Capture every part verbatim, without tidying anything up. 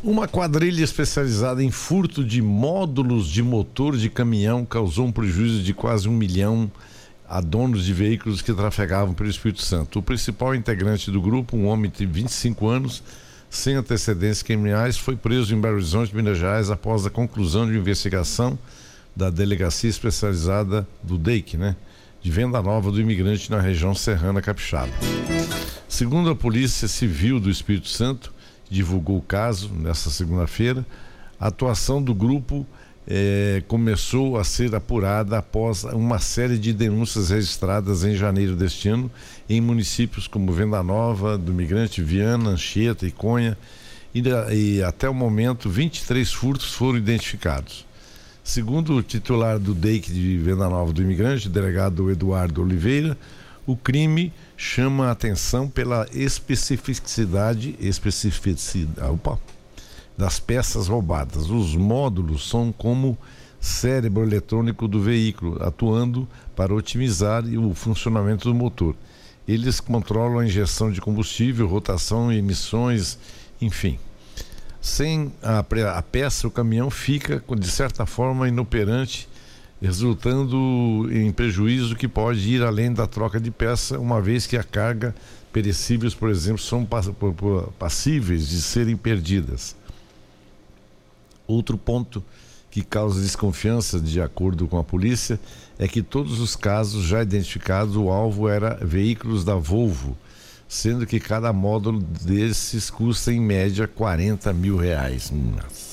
Uma quadrilha especializada em furto de módulos de motor de caminhão causou um prejuízo de quase um milhão a donos de veículos que trafegavam pelo Espírito Santo. O principal integrante do grupo, um homem de vinte e cinco anos, sem antecedentes criminais, foi preso em Belo Horizonte, Minas Gerais, após a conclusão de uma investigação da Delegacia Especializada do D E I C, né? De Venda Nova do Imigrante na região serrana capixaba. Segundo a Polícia Civil do Espírito Santo, divulgou o caso nesta segunda-feira, a atuação do grupo eh, começou a ser apurada após uma série de denúncias registradas em janeiro deste ano em municípios como Venda Nova do Imigrante, Viana, Anchieta e Conha, e, e até o momento vinte e três furtos foram identificados. Segundo o titular do D E I C de Venda Nova do Imigrante, o delegado Eduardo Oliveira, o crime chama a atenção pela especificidade, especificidade opa, das peças roubadas. Os módulos são como cérebro eletrônico do veículo, atuando para otimizar o funcionamento do motor. Eles controlam a injeção de combustível, rotação, emissões, enfim. Sem a, a peça, o caminhão fica, de certa forma, inoperante, resultando em prejuízo que pode ir além da troca de peça, uma vez que a carga perecíveis, por exemplo, são passíveis de serem perdidas. Outro ponto que causa desconfiança, de acordo com a polícia, é que todos os casos já identificados, o alvo era veículos da Volvo, sendo que cada módulo desses custa em média quarenta mil reais. Nossa.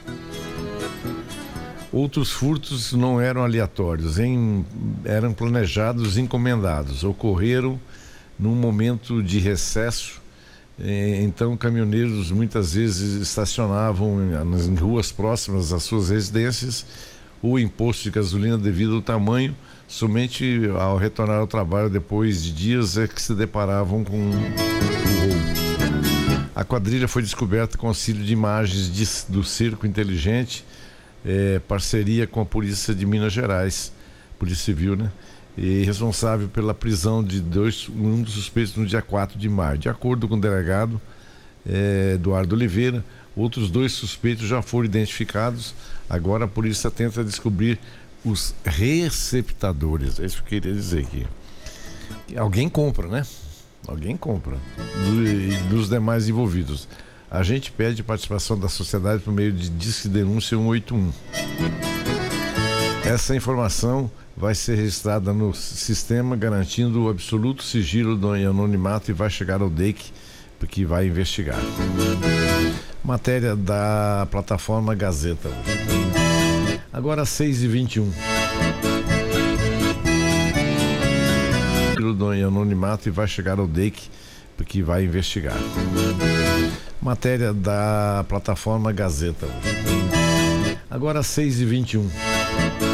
Outros furtos não eram aleatórios, em, eram planejados e encomendados. Ocorreram num momento de recesso, eh, então caminhoneiros muitas vezes estacionavam nas ruas próximas às suas residências o imposto de gasolina devido ao tamanho. Somente ao retornar ao trabalho depois de dias é que se deparavam com o roubo. A quadrilha foi descoberta com auxílio de imagens de, do Cerco Inteligente, É, parceria com a Polícia de Minas Gerais, Polícia Civil, né? E responsável pela prisão de dois, um dos suspeitos no dia quatro de maio. De acordo com o delegado é, Eduardo Oliveira, outros dois suspeitos já foram identificados. Agora a polícia tenta descobrir os receptadores. É isso que eu queria dizer aqui. Alguém compra, né? Alguém compra. Do, dos demais envolvidos. A gente pede participação da sociedade por meio de Disque Denúncia cento e oitenta e um. Essa informação vai ser registrada no sistema, garantindo o absoluto sigilo do anonimato, e vai chegar ao D E I C, que vai investigar. Matéria da plataforma Gazeta. Agora seis e vinte e um. Do anonimato, e vai chegar ao D E I C, que vai investigar. Matéria da plataforma Gazeta. Agora seis e vinte e um.